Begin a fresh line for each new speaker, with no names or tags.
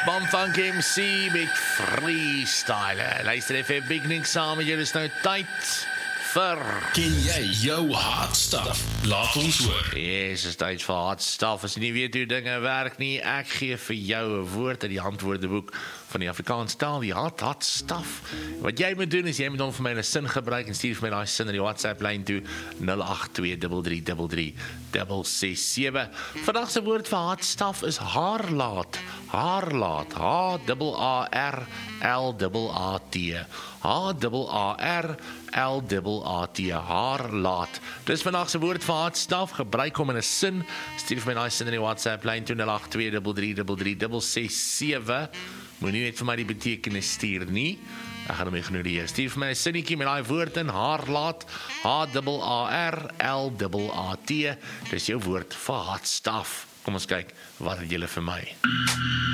Bam Funk MC met Freestyle. Luister even Big Nick saam met julle is nou tyd vir...
Ken jy jou hard stuff? Laat ons hoor.
Yes, is tyd vir hard stuff. As jy nie weet hoe dinge werk nie, ek gee vir jou 'n woord uit die antwoordeboek van die Afrikaanse taal, die hard stuff. Wat jy moet doen is jy moet hom vir my 'n sin gebruik en stuur vir my daai sin in die WhatsApp lyn toe 0823333667. Vandag se woord vir hard stuff is haarlaat. Haarlaat. H-A-R-L-A-T. H-A-R-L-A-T. Haarlaat. Dis vandag se woord vir hard stuff. Gebruik hom in 'n sin. Stuur vir my daai sin in die WhatsApp lyn toe 0823333667. Moenie net vir my die betekenis stuur nie. Ek gaan hom ignoreer. Stuur vir my 'n sinnetjie met daai woord in haarlaat. H-A-R-L-A-T. Dis jou woord vir hard stuff. Kom ons kyk wat het julle vir my.